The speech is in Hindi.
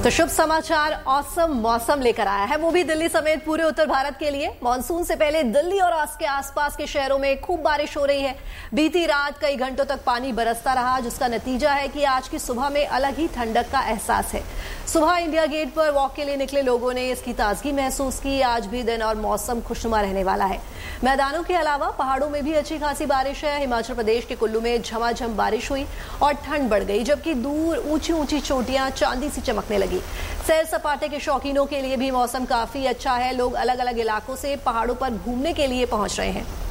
तो शुभ समाचार औसम मौसम लेकर आया है, वो भी दिल्ली समेत पूरे उत्तर भारत के लिए। मानसून से पहले दिल्ली और उसके आसपास के शहरों में खूब बारिश हो रही है। बीती रात कई घंटों तक पानी बरसता रहा, जिसका नतीजा है कि आज की सुबह में अलग ही ठंडक का एहसास है। सुबह इंडिया गेट पर वॉक के लिए निकले लोगों ने इसकी ताजगी महसूस की। आज भी दिन और मौसम खुशनुमा रहने वाला है। मैदानों के अलावा पहाड़ों में भी अच्छी खासी बारिश है। हिमाचल प्रदेश के कुल्लू में झमाझम बारिश हुई और ठंड बढ़ गई, जबकि दूर ऊंची ऊंची चोटियां चांदी सी चमकने लगी। सैर सपाटे के शौकीनों के लिए भी मौसम काफी अच्छा है। लोग अलग अलग इलाकों से पहाड़ों पर घूमने के लिए पहुंच रहे हैं।